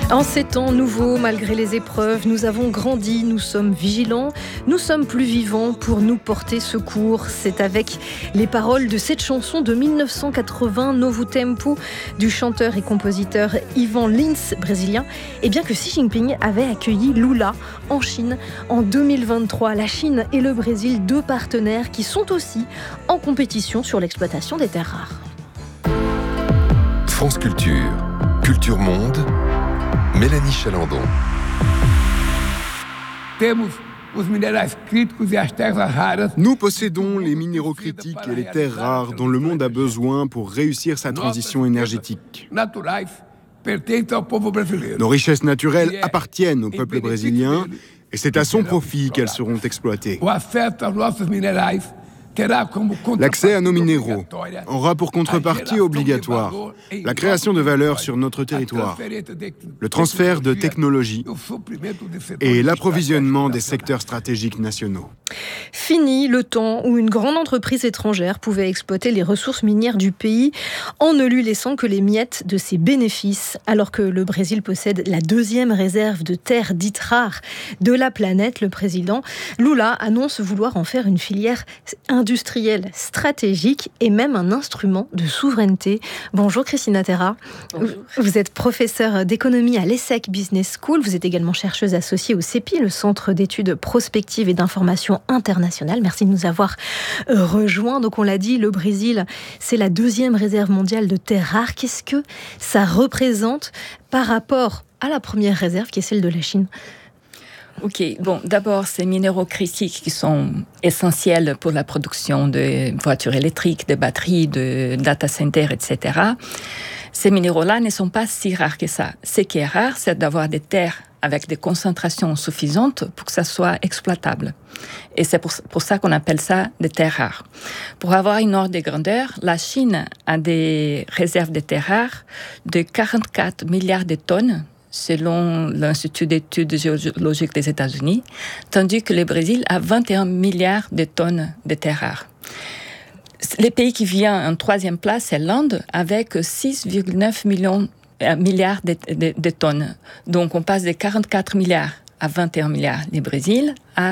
En ces temps nouveaux, malgré les épreuves, nous avons grandi, nous sommes vigilants, nous sommes plus vivants pour nous porter secours. C'est avec les paroles de cette chanson de 1980, Novo Tempo, du chanteur et compositeur Ivan Lins, brésilien, et bien que Xi Jinping avait accueilli Lula en Chine en 2023. La Chine et le Brésil, deux partenaires qui sont aussi en compétition sur l'exploitation des terres rares. France Culture, Culture Monde, Mélanie Chalandon. Nous possédons les minéraux critiques et les terres rares dont le monde a besoin pour réussir sa transition énergétique. Nos richesses naturelles appartiennent au peuple brésilien et c'est à son profit qu'elles seront exploitées. L'accès à nos minéraux aura pour contrepartie obligatoire la création de valeur sur notre territoire, le transfert de technologies et l'approvisionnement des secteurs stratégiques nationaux. Fini le temps où une grande entreprise étrangère pouvait exploiter les ressources minières du pays en ne lui laissant que les miettes de ses bénéfices. Alors que le Brésil possède la deuxième réserve de terres dites rares de la planète, le président Lula annonce vouloir en faire une filière industrielle stratégique et même un instrument de souveraineté. Bonjour Christina Terra. Bonjour. Vous êtes professeure d'économie à l'ESSEC Business School. Vous êtes également chercheuse associée au CEPI, le Centre d'études prospectives et d'information internationale. Merci de nous avoir rejoints. Donc on l'a dit, le Brésil, c'est la deuxième réserve mondiale de terres rares. Qu'est-ce que ça représente par rapport à la première réserve qui est celle de la Chine ? Ok, bon, d'abord, ces minéraux critiques qui sont essentiels pour la production de voitures électriques, de batteries, de data centers, etc. Ces minéraux-là ne sont pas si rares que ça. Ce qui est rare, c'est d'avoir des terres avec des concentrations suffisantes pour que ça soit exploitable. Et c'est pour ça qu'on appelle ça des terres rares. Pour avoir une ordre de grandeur, la Chine a des réserves de terres rares de 44 milliards de tonnes, selon l'Institut d'études géologiques des États-Unis, tandis que le Brésil a 21 milliards de tonnes de terres rares. Le pays qui vient en troisième place, c'est l'Inde, avec 6,9 milliards de tonnes. Donc, on passe de 44 milliards à 21 milliards le Brésil, à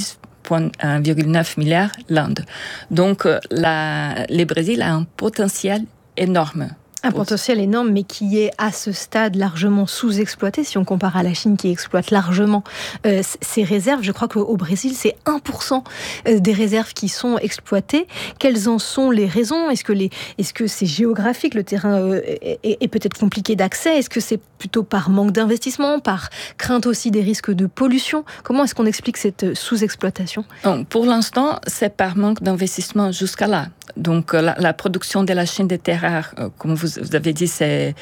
6,9 milliards l'Inde. Donc, le Brésil a un potentiel énorme. Un potentiel énorme, mais qui est à ce stade largement sous-exploité. Si on compare à la Chine qui exploite largement ses réserves, je crois qu'au Brésil, c'est 1% des réserves qui sont exploitées. Quelles en sont les raisons ? Est-ce que c'est géographique ? Le terrain est peut-être compliqué d'accès ? Est-ce que c'est plutôt par manque d'investissement, par crainte aussi des risques de pollution ? Comment est-ce qu'on explique cette sous-exploitation ? Pour l'instant, c'est par manque d'investissement jusqu'à là. Donc, la production de la Chine des terres rares, comme vous avez dit, c'est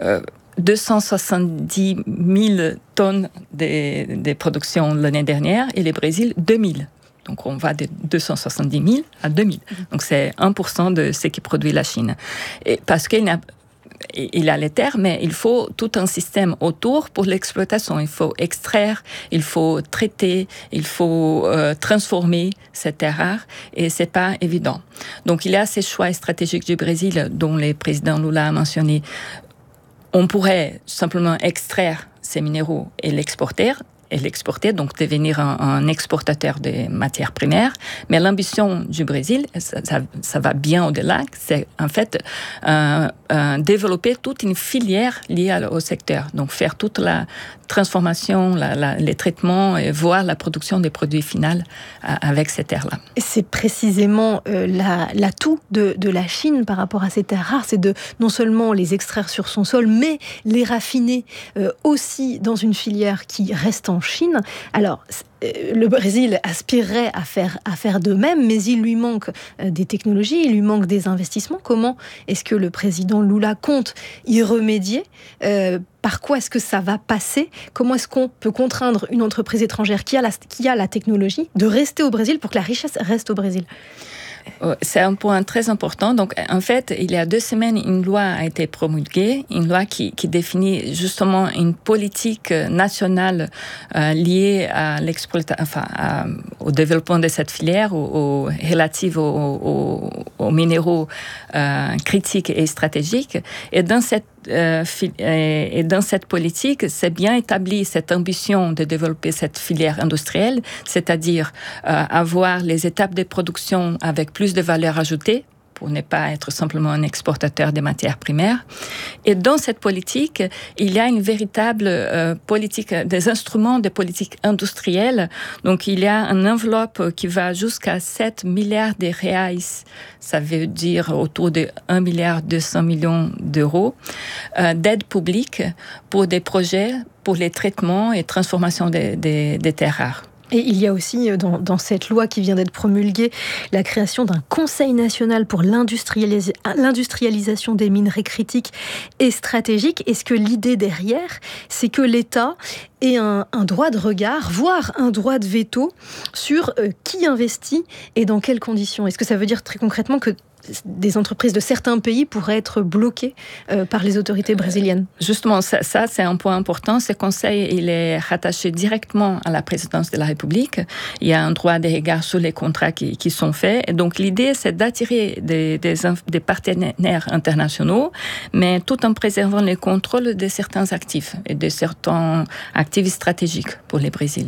270 000 tonnes de production l'année dernière et le Brésil, 2 000. Donc, on va de 270 000 à 2 000. Donc, c'est 1% de ce qui produit la Chine. Et parce qu'il a les terres, mais il faut tout un système autour pour l'exploitation. Il faut extraire, il faut traiter, il faut transformer ces terres rares et c'est pas évident. Donc il y a ces choix stratégiques du Brésil dont le président Lula a mentionné. On pourrait simplement extraire ces minéraux et l'exporter, donc devenir un exportateur de matières premières. Mais l'ambition du Brésil, ça va bien au-delà, c'est en fait développer toute une filière liée au secteur. Donc faire toute la transformation, les traitements et voir la production des produits finaux avec ces terres-là. C'est précisément l'atout de la Chine par rapport à ces terres rares, c'est de non seulement les extraire sur son sol, mais les raffiner aussi dans une filière qui reste en Chine. Alors, le Brésil aspirerait à faire de même, mais il lui manque des technologies, il lui manque des investissements. Comment est-ce que le président Lula compte y remédier ? Par quoi est-ce que ça va passer ? Comment est-ce qu'on peut contraindre une entreprise étrangère qui a la technologie de rester au Brésil pour que la richesse reste au Brésil ? C'est un point très important. Donc, en fait, il y a 2 semaines, une loi a été promulguée, une loi qui définit justement une politique nationale liée à au développement de cette filière, relative aux minéraux critiques et stratégiques. Et dans et dans cette politique, c'est bien établi cette ambition de développer cette filière industrielle, c'est-à-dire avoir les étapes de production avec plus de valeur ajoutée, pour ne pas être simplement un exportateur des matières primaires. Et dans cette politique, il y a une véritable politique, des instruments de politique industrielle. Donc, il y a une enveloppe qui va jusqu'à 7 milliards de reais, ça veut dire autour de 1,2 milliard d'euros, d'aide publique pour des projets pour les traitements et transformations des terres rares. Et il y a aussi dans cette loi qui vient d'être promulguée la création d'un Conseil national pour l'industrialisation des minerais critiques et stratégiques. Est-ce que l'idée derrière, c'est que l'État ait un droit de regard, voire un droit de veto sur qui investit et dans quelles conditions? Est-ce que ça veut dire très concrètement que des entreprises de certains pays pourraient être bloquées par les autorités brésiliennes? Justement, ça c'est un point important. Ce conseil, il est rattaché directement à la présidence de la République. Il y a un droit de regard sur les contrats qui sont faits. Et donc, l'idée, c'est d'attirer des partenaires internationaux, mais tout en préservant le contrôle de certains actifs et de certains actifs stratégiques pour le Brésil.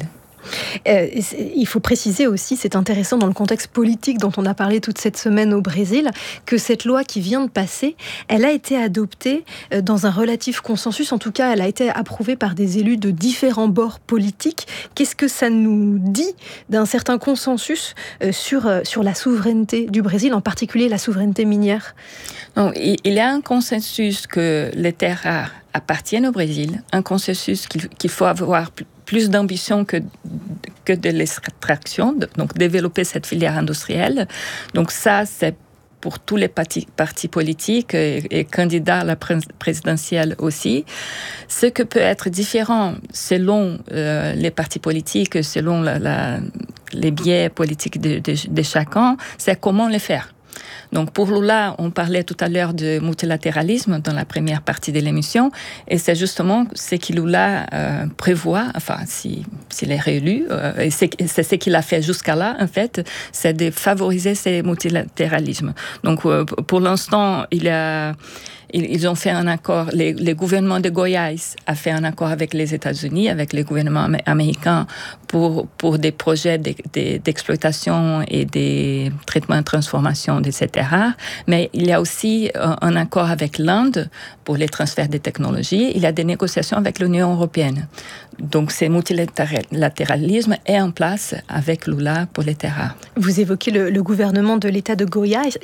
Il faut préciser aussi, c'est intéressant dans le contexte politique dont on a parlé toute cette semaine au Brésil, que cette loi qui vient de passer, elle a été adoptée dans un relatif consensus. En tout cas, elle a été approuvée par des élus de différents bords politiques. Qu'est-ce que ça nous dit d'un certain consensus sur la souveraineté du Brésil, en particulier la souveraineté minière? Donc, il y a un consensus que les terres rares appartiennent au Brésil, un consensus qu'il faut avoir plus d'ambition que de l'extraction, donc développer cette filière industrielle. Donc ça, c'est pour tous les partis politiques et candidats à la présidentielle aussi. Ce que peut être différent selon les partis politiques, selon les biais politiques de chacun, c'est comment le faire. Donc pour Lula, on parlait tout à l'heure de multilatéralisme dans la première partie de l'émission, et c'est justement ce que Lula prévoit, enfin s'il est réélu, et c'est ce qu'il a fait jusqu'à là, en fait, c'est de favoriser ce multilatéralisme. Donc pour l'instant, ils ont fait un accord, le gouvernement de Goiás a fait un accord avec les États-Unis, avec le gouvernement américain pour des projets d'exploitation et des traitements de transformation de ces terres rares. Mais il y a aussi un accord avec l'Inde pour les transferts de technologies. Il y a des négociations avec l'Union européenne. Donc, ce multilatéralisme est en place avec Lula pour les terres rares. Vous évoquez le gouvernement de l'État de Goiás.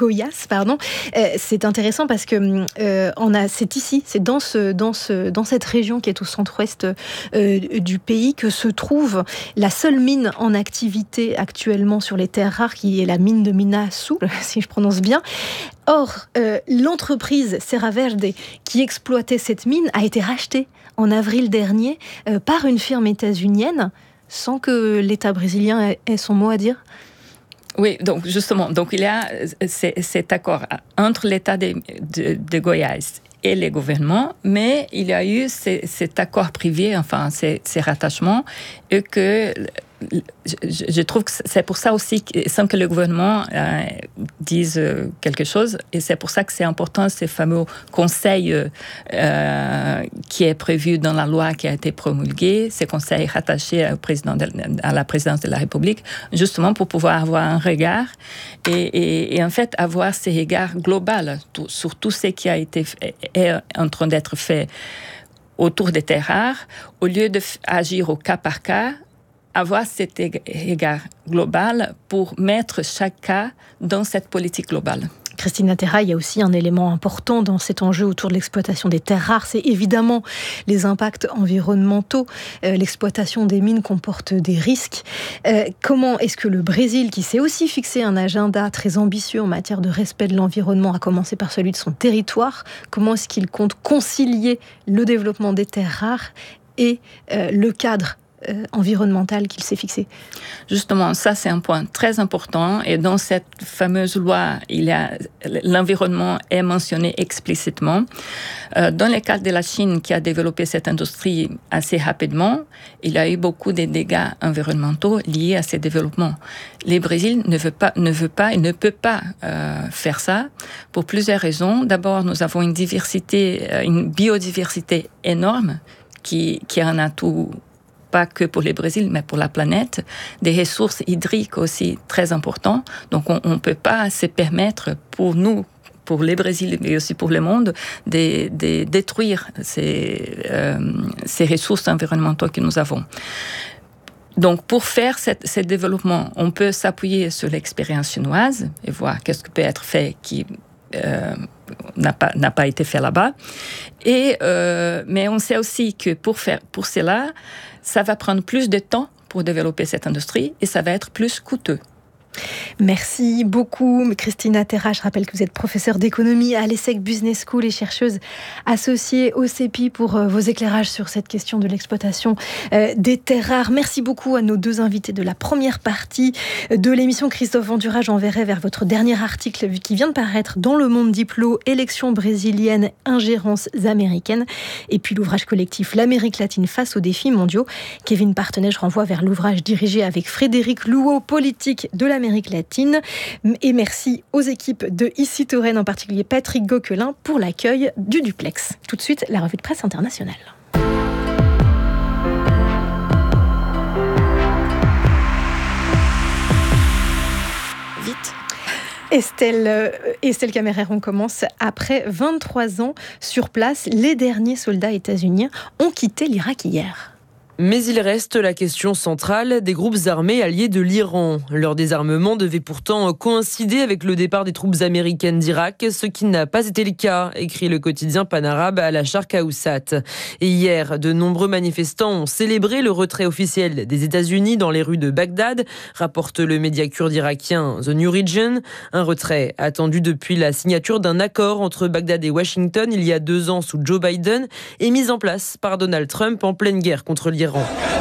C'est intéressant parce que c'est ici, c'est dans cette région qui est au centre-ouest du pays que se trouve la seule mine en activité actuellement sur les terres rares, qui est la mine de Minaçu, si je prononce bien. Or, l'entreprise Serra Verde qui exploitait cette mine a été rachetée en avril dernier par une firme états-unienne sans que l'État brésilien ait son mot à dire. Oui, donc justement, il y a cet accord entre l'État de Goiás et les gouvernements, mais il y a eu cet accord privé, enfin ces rattachements, et que je trouve que c'est pour ça aussi, sans que le gouvernement dise quelque chose, et c'est pour ça que c'est important, ce fameux conseil qui est prévu dans la loi qui a été promulguée, ce conseil rattaché à la présidence de la République, justement pour pouvoir avoir un regard et en fait avoir ce regard global sur tout ce qui est en train d'être fait autour des terres rares, au lieu d'agir au cas par cas, avoir cet égard global pour mettre chaque cas dans cette politique globale. Christine Laterra, il y a aussi un élément important dans cet enjeu autour de l'exploitation des terres rares, c'est évidemment les impacts environnementaux. L'exploitation des mines comporte des risques. Comment est-ce que le Brésil, qui s'est aussi fixé un agenda très ambitieux en matière de respect de l'environnement, à commencer par celui de son territoire, comment est-ce qu'il compte concilier le développement des terres rares et le cadre environnementale qu'il s'est fixée. Justement, ça c'est un point très important et dans cette fameuse loi, l'environnement est mentionné explicitement. Dans le cas de la Chine qui a développé cette industrie assez rapidement, il y a eu beaucoup de dégâts environnementaux liés à ces développements. Le Brésil ne veut pas et ne peut pas faire ça pour plusieurs raisons. D'abord, nous avons une biodiversité énorme qui est un atout pas que pour le Brésil, mais pour la planète, des ressources hydriques aussi très importantes. Donc, on ne peut pas se permettre pour nous, pour les Brésiliens mais aussi pour le monde, de détruire ces ressources environnementales que nous avons. Donc, pour faire ce développement, on peut s'appuyer sur l'expérience chinoise et voir qu'est-ce qui peut être fait qui n'a pas été fait là-bas. Mais on sait aussi que pour cela, ça va prendre plus de temps pour développer cette industrie et ça va être plus coûteux. Merci beaucoup, Christina Terra. Je rappelle que vous êtes professeure d'économie à l'ESSEC Business School et chercheuse associée au CEPI pour vos éclairages sur cette question de l'exploitation des terres rares. Merci beaucoup à nos deux invités de la première partie de l'émission. Christophe Vendura, j'enverrai vers votre dernier article qui vient de paraître dans Le Monde Diplo, élections brésiliennes, ingérences américaines. Et puis l'ouvrage collectif L'Amérique latine face aux défis mondiaux. Kevin Partenay, je renvoie vers l'ouvrage dirigé avec Frédéric Louot, politique de l'Amérique latine. Et merci aux équipes de Ici Touraine, en particulier Patrick Gauquelin, pour l'accueil du duplex. Tout de suite, la revue de presse internationale. Vite. Estelle Cammerer, on commence. Après 23 ans sur place, les derniers soldats états-uniens ont quitté l'Irak hier. Mais il reste la question centrale des groupes armés alliés de l'Iran. Leur désarmement devait pourtant coïncider avec le départ des troupes américaines d'Irak, ce qui n'a pas été le cas, écrit le quotidien panarabe à la Sharq Awsat. Et hier, de nombreux manifestants ont célébré le retrait officiel des États-Unis dans les rues de Bagdad, rapporte le média kurde irakien The New Region. Un retrait attendu depuis la signature d'un accord entre Bagdad et Washington il y a 2 ans sous Joe Biden et mis en place par Donald Trump en pleine guerre contre l'Iran.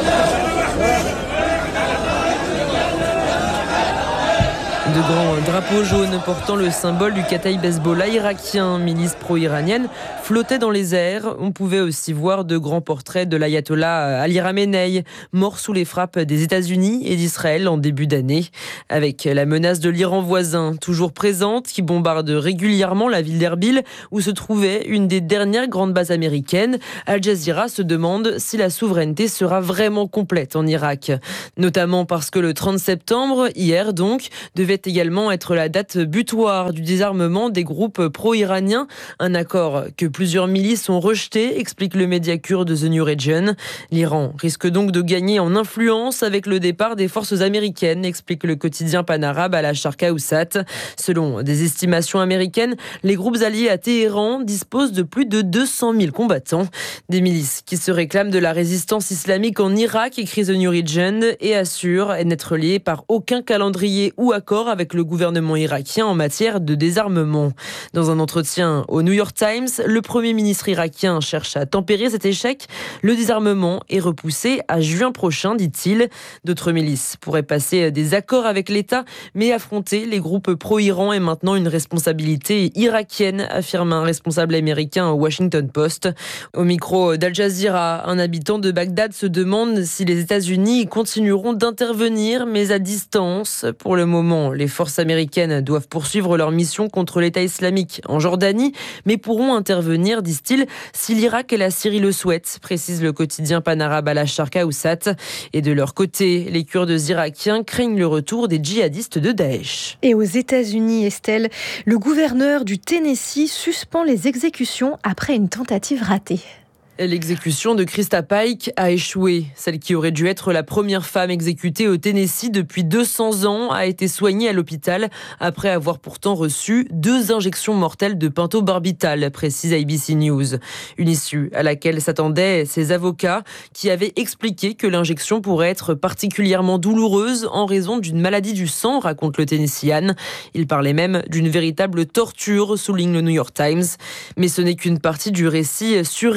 De grands drapeaux jaunes portant le symbole du Kataïb Hezbollah irakien, milice pro-iranienne, flottaient dans les airs. On pouvait aussi voir de grands portraits de l'ayatollah Ali Khamenei, mort sous les frappes des États-Unis et d'Israël en début d'année. Avec la menace de l'Iran voisin, toujours présente, qui bombarde régulièrement la ville d'Erbil, où se trouvait une des dernières grandes bases américaines, Al Jazeera se demande si la souveraineté sera vraiment complète en Irak. Notamment parce que le 30 septembre, hier donc, devait également être la date butoir du désarmement des groupes pro-iraniens. Un accord que plusieurs milices ont rejeté, explique le média kurde The New Region. L'Iran risque donc de gagner en influence avec le départ des forces américaines, explique le quotidien panarabe à la Sharq Awsat. Selon des estimations américaines, les groupes alliés à Téhéran disposent de plus de 200 000 combattants. Des milices qui se réclament de la résistance islamique en Irak, écrit The New Region, et assurent n'être liées par aucun calendrier ou accord avec le gouvernement irakien en matière de désarmement. Dans un entretien au New York Times, le Premier ministre irakien cherche à tempérer cet échec. Le désarmement est repoussé à juin prochain, dit-il. D'autres milices pourraient passer des accords avec l'État, mais affronter les groupes pro-Iran est maintenant une responsabilité irakienne, affirme un responsable américain au Washington Post. Au micro d'Al Jazeera, un habitant de Bagdad se demande si les États-Unis continueront d'intervenir, mais à distance. Pour le moment, les forces américaines doivent poursuivre leur mission contre l'État islamique en Jordanie, mais pourront intervenir, disent-ils, si l'Irak et la Syrie le souhaitent, précise le quotidien panarabe à la Sharq Awsat. Et de leur côté, les Kurdes irakiens craignent le retour des djihadistes de Daesh. Et aux États-Unis, Estelle, le gouverneur du Tennessee suspend les exécutions après une tentative ratée. L'exécution de Krista Pike a échoué. Celle qui aurait dû être la première femme exécutée au Tennessee depuis 200 ans a été soignée à l'hôpital après avoir pourtant reçu 2 injections mortelles de pentobarbital, précise ABC News. Une issue à laquelle s'attendaient ses avocats qui avaient expliqué que l'injection pourrait être particulièrement douloureuse en raison d'une maladie du sang, raconte le Tennessean. Il parlait même d'une véritable torture, souligne le New York Times. Mais ce n'est qu'une partie du récit surréaliste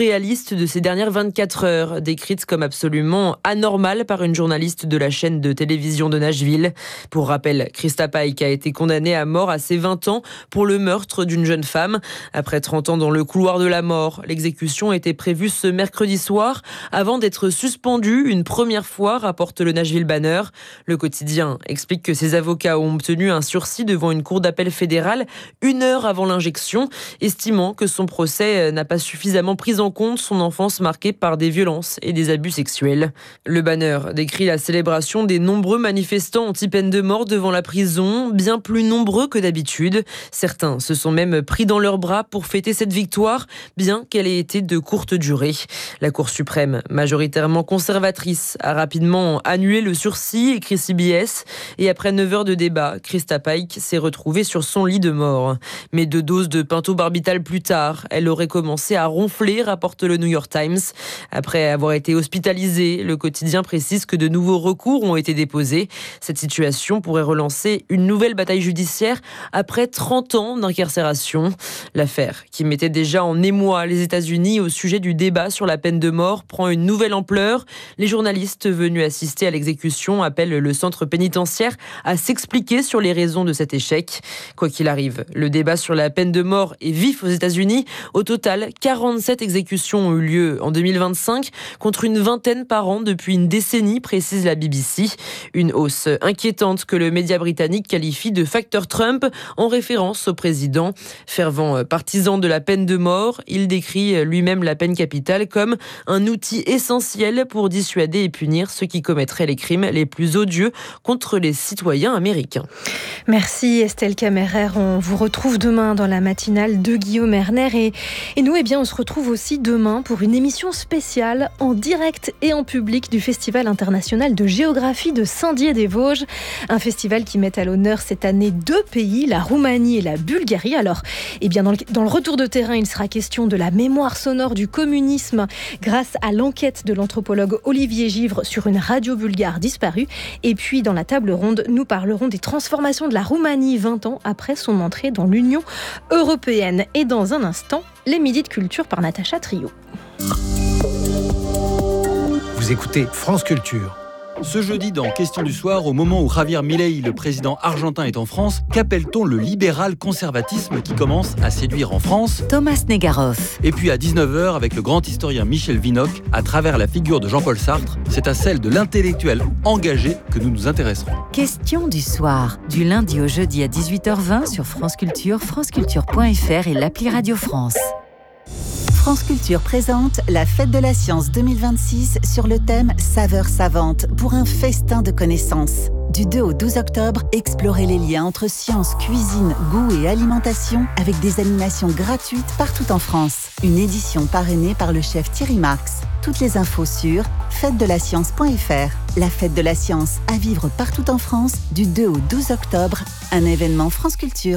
liste de ces dernières 24 heures, décrite comme absolument anormale par une journaliste de la chaîne de télévision de Nashville. Pour rappel, Krista Pike a été condamnée à mort à ses 20 ans pour le meurtre d'une jeune femme. Après 30 ans dans le couloir de la mort, l'exécution était prévue ce mercredi soir avant d'être suspendue une première fois, rapporte le Nashville Banner. Le quotidien explique que ses avocats ont obtenu un sursis devant une cour d'appel fédérale 1 heure avant l'injection, estimant que son procès n'a pas suffisamment pris en compte son enfance marquée par des violences et des abus sexuels. Le Banner décrit la célébration des nombreux manifestants anti-peine de mort devant la prison, bien plus nombreux que d'habitude. Certains se sont même pris dans leurs bras pour fêter cette victoire, bien qu'elle ait été de courte durée. La Cour suprême, majoritairement conservatrice, a rapidement annulé le sursis, écrit CBS, et après 9 heures de débat, Krista Pike s'est retrouvée sur son lit de mort. Mais 2 doses de pentobarbital plus tard, elle aurait commencé à ronfler, rapporte le New York Times. Après avoir été hospitalisée, le quotidien précise que de nouveaux recours ont été déposés. Cette situation pourrait relancer une nouvelle bataille judiciaire après 30 ans d'incarcération. L'affaire, qui mettait déjà en émoi les États-Unis au sujet du débat sur la peine de mort, prend une nouvelle ampleur. Les journalistes venus assister à l'exécution appellent le centre pénitentiaire à s'expliquer sur les raisons de cet échec. Quoi qu'il arrive, le débat sur la peine de mort est vif aux États-Unis. Au total, 47 exécutions ont eu lieu en 2025, contre une vingtaine par an depuis une décennie, précise la BBC. Une hausse inquiétante que le média britannique qualifie de facteur Trump, en référence au président. Fervent partisan de la peine de mort, il décrit lui-même la peine capitale comme un outil essentiel pour dissuader et punir ceux qui commettraient les crimes les plus odieux contre les citoyens américains. Merci Estelle Kammerer. On vous retrouve demain dans la matinale de Guillaume Erner. Et nous, on se retrouve aussi demain pour une émission spéciale en direct et en public du Festival international de géographie de Saint-Dié-des-Vosges. Un festival qui met à l'honneur cette année 2 pays, la Roumanie et la Bulgarie. Alors, dans le retour de terrain, il sera question de la mémoire sonore du communisme grâce à l'enquête de l'anthropologue Olivier Givre sur une radio bulgare disparue. Et puis, dans la table ronde, nous parlerons des transformations de la Roumanie 20 ans après son entrée dans l'Union européenne. Et dans un instant, les Midis de Culture par Natacha Trio. Vous écoutez France Culture. Ce jeudi, dans Question du soir, au moment où Javier Milei, le président argentin, est en France, qu'appelle-t-on le libéral conservatisme qui commence à séduire en France ? Thomas Negaroff. Et puis à 19h, avec le grand historien Michel Vinocq, à travers la figure de Jean-Paul Sartre, c'est à celle de l'intellectuel engagé que nous nous intéresserons. Question du soir, du lundi au jeudi à 18h20 sur France Culture, franceculture.fr et l'appli Radio France. France Culture présente la Fête de la Science 2026 sur le thème Saveurs savantes pour un festin de connaissances. Du 2 au 12 octobre, explorez les liens entre science, cuisine, goût et alimentation avec des animations gratuites partout en France. Une édition parrainée par le chef Thierry Marx. Toutes les infos sur fêtedelascience.fr. La Fête de la Science à vivre partout en France du 2 au 12 octobre. Un événement France Culture.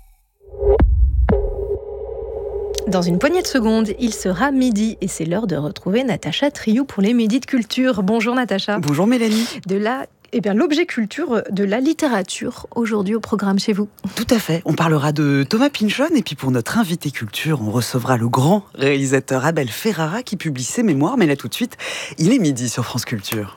Dans une poignée de secondes, il sera midi et c'est l'heure de retrouver Natacha Trio pour les Midis de Culture. Bonjour Natacha. Bonjour Mélanie. L'objet culture de la littérature aujourd'hui au programme chez vous. Tout à fait. On parlera de Thomas Pynchon et puis pour notre invité culture, on recevra le grand réalisateur Abel Ferrara qui publie ses mémoires. Mais là tout de suite, il est midi sur France Culture.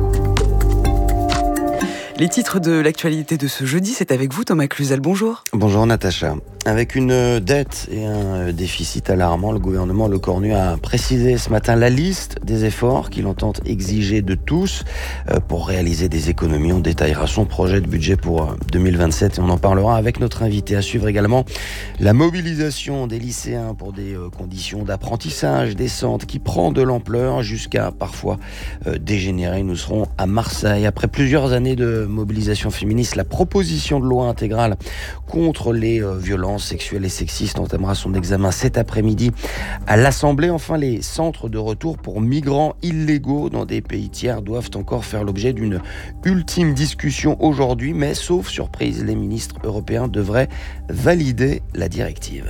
Les titres de l'actualité de ce jeudi, c'est avec vous Thomas Cluzel, bonjour. Bonjour Natacha. Avec une dette et un déficit alarmant, le gouvernement Lecornu a précisé ce matin la liste des efforts qu'il entend exiger de tous pour réaliser des économies. On détaillera son projet de budget pour 2027 et on en parlera avec notre invité. À suivre également la mobilisation des lycéens pour des conditions d'apprentissage décentes qui prend de l'ampleur jusqu'à parfois dégénérer. Nous serons à Marseille. Après plusieurs années de mobilisation féministe, la proposition de loi intégrale contre les violences sexuelles et sexistes entamera son examen cet après-midi à l'Assemblée. Enfin, les centres de retour pour migrants illégaux dans des pays tiers doivent encore faire l'objet d'une ultime discussion aujourd'hui, mais sauf surprise, les ministres européens devraient valider la directive.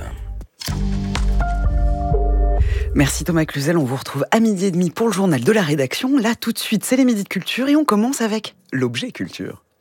Merci Thomas Cluzel, on vous retrouve à 12h30 pour le journal de la rédaction. Là, tout de suite, c'est les Midis de Culture et on commence avec l'objet culture.